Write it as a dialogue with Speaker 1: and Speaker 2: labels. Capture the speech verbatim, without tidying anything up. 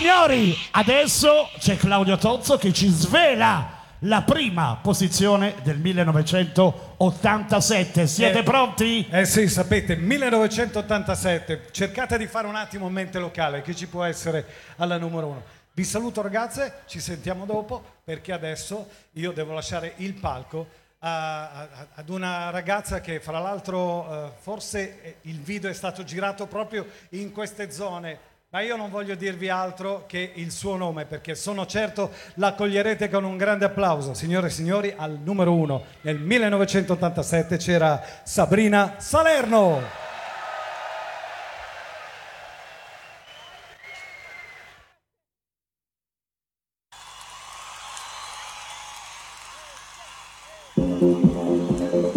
Speaker 1: signori, adesso c'è Claudio Tozzo che ci svela la prima posizione del millenovecentottantasette. Siete
Speaker 2: eh,
Speaker 1: pronti?
Speaker 2: Eh sì, sapete, millenovecentottantasette. Cercate di fare un attimo mente locale, che ci può essere alla numero uno. Vi saluto ragazze, ci sentiamo dopo, perché adesso io devo lasciare il palco a, a, ad una ragazza che fra l'altro eh, forse il video è stato girato proprio in queste zone, ma io non voglio dirvi altro che il suo nome, perché sono certo la accoglierete con un grande applauso. Signore e signori, al numero uno nel millenovecentottantasette c'era Sabrina Salerno.